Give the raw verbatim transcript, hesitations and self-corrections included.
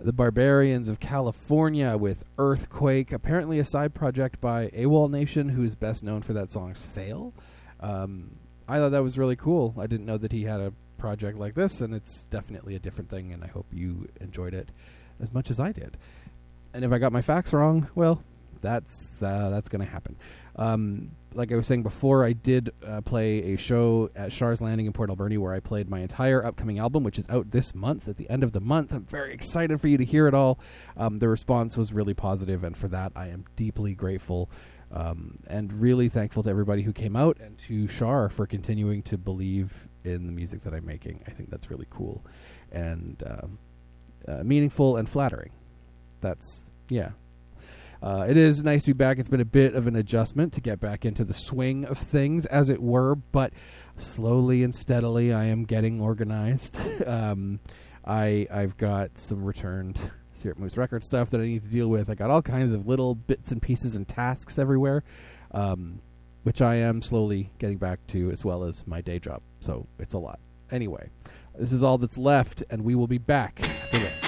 The Barbarians of California with Earthquake, apparently a side project by AWOL Nation, who is best known for that song Sail. Um, I thought that was really cool. I didn't know that he had a project like this, and it's definitely a different thing, and I hope you enjoyed it as much as I did. And if I got my facts wrong, well, that's uh, that's going to happen. Um, like I was saying before, I did uh, play a show at Shars Landing in Port Alberni where I played my entire upcoming album, which is out this month, at the end of the month. I'm very excited for you to hear it all. Um, the response was really positive, and for that I am deeply grateful, um, and really thankful to everybody who came out, and to Shar for continuing to believe in the music that I'm making. I think that's really cool and um, uh, meaningful and flattering. That's, yeah. Uh, it is nice to be back. It's been a bit of an adjustment to get back into the swing of things, as it were, but slowly and steadily I am getting organized. um, I, I've got some returned Syrup Moose Record stuff that I need to deal with. I got all kinds of little bits and pieces and tasks everywhere, um, which I am slowly getting back to, as well as my day job. So it's a lot. Anyway, this is all that's left, and we will be back after this.